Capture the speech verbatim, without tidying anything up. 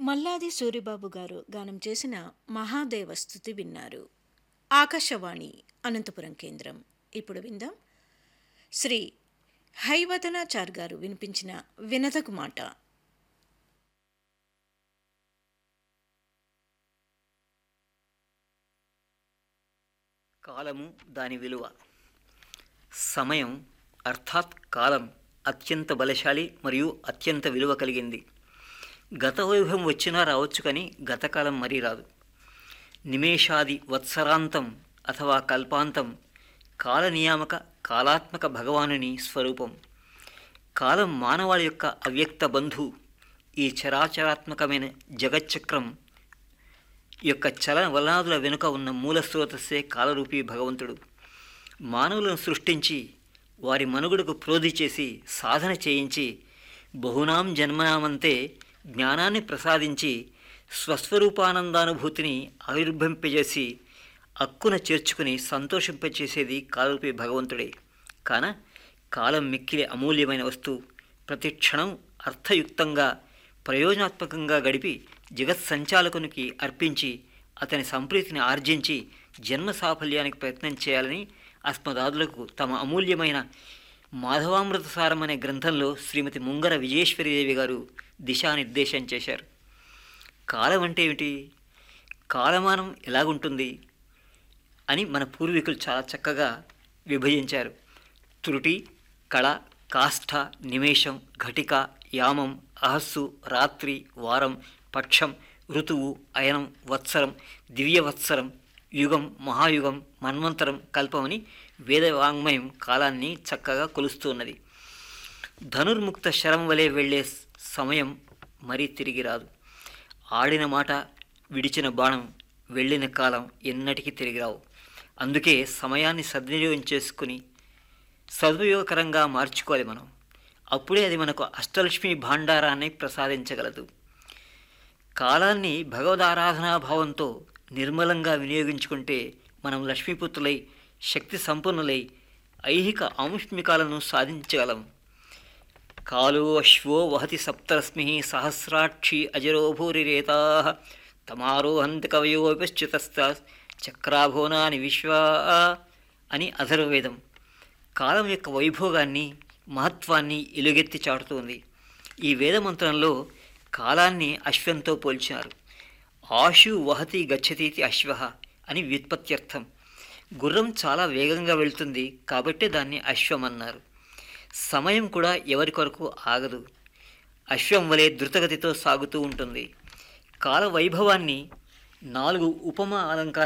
మల్లాది సూరిబాబు గారు గానం చేసిన మహాదేవస్థుతి విన్నారు. ఆకాశవాణి అనంతపురం కేంద్రం. ఇప్పుడు విందాం శ్రీ హైవదనాచార్ గారు వినిపించిన వినదగు మాట. కాలము దాని విలువ. సమయం అర్థాత్ కాలం అత్యంత బలశాలి మరియు అత్యంత విలువ కలిగింది. గత వైభవం వచ్చినా రావచ్చు, కానీ గతకాలం మరీ రాదు. నిమేషాది వత్సరాంతం అథవా కల్పాంతం కాల నియామక కాలాత్మక భగవానుని స్వరూపం. కాలం మానవాళి యొక్క అవ్యక్త బంధు. ఈ చరాచరాత్మకమైన జగచ్చక్రం యొక్క చలన వలనాదుల వెనుక ఉన్న మూల స్రోతస్సే కాలరూపీ భగవంతుడు. మానవులను సృష్టించి వారి మనుగడకు ప్రోధి చేసి సాధన చేయించి బహునాం జన్మనామంతే జ్ఞానాన్ని ప్రసాదించి స్వస్వరూపానందానుభూతిని ఆవిర్భవింపజేసి అక్కున చేర్చుకుని సంతోషింపచేసేది కాలరూపీ భగవంతుడే. కాన కాలం మిక్కిలి అమూల్యమైన వస్తువు. ప్రతి క్షణం అర్థయుక్తంగా ప్రయోజనాత్మకంగా గడిపి జగత్ సంచాలకునికి అర్పించి అతని సంప్రీతిని ఆర్జించి జన్మ సాఫల్యానికి ప్రయత్నం చేయాలని అస్మదాదులకు తమ అమూల్యమైన మాధవామృతసారం అనే గ్రంథంలో శ్రీమతి ముంగర విజయేశ్వరీదేవి గారు దిశానిర్దేశం చేశారు. కాలం అంటే ఏమిటి, కాలమానం ఎలాగుంటుంది అని మన పూర్వీకులు చాలా చక్కగా విభజించారు. త్రుటి, కళ, కాష్ఠ, నిమేషం, ఘటిక, యామం, అహస్సు, రాత్రి, వారం, పక్షం, ఋతువు, అయనం, వత్సరం, దివ్యవత్సరం, యుగం, మహాయుగం, మన్వంతరం, కల్పమని వేదవాంగ్మయం కాలాన్ని చక్కగా కొలుస్తున్నది. ధనుర్ముక్త శరం వలె వెళ్ళే సమయం మరీ తిరిగి రాదు. ఆడిన మాట, విడిచిన బాణం, వెళ్ళిన కాలం ఎన్నటికీ తిరిగి రావు. అందుకే సమయాన్ని సద్వినియోగం చేసుకుని సదుపయోగకరంగా మార్చుకోవాలి మనం. అప్పుడే అది మనకు అష్టలక్ష్మి భాండారాన్ని ప్రసాదించగలదు. కాలాన్ని భగవదారాధనాభావంతో నిర్మలంగా వినియోగించుకుంటే మనం లక్ష్మీపుత్రులై శక్తి సంపన్నులై ఐహిక ఆముష్మికాలను సాధించగలం. కాలో అశ్వో వహతి సప్తరశ్మి సహస్రాక్షి అజరోభూరిరేతా తమారోహంతి కవయోపశ్చితస్థ చక్రాభోనాని విశ్వా అని అథర్వవేదం కాలం యొక్క వైభోగాన్ని మహత్వాన్ని ఎలుగెత్తి చాటుతోంది. ఈ వేదమంత్రంలో కాలాన్ని అశ్వంతో పోల్చారు. ఆశు వహతి గచ్చతీతి అశ్వ అని వ్యుత్పత్త్యర్థం. గుర్రం చాలా వేగంగా వెళ్తుంది కాబట్టి దాన్ని అశ్వం అన్నారు. సమయం కూడా ఎవరి కొరకు ఆగదు, అశ్వం వలె ద్రుతగతితో సాగుతూ ఉంటుంది. కాల వైభవాన్ని నాలుగు ఉపమా అలంకార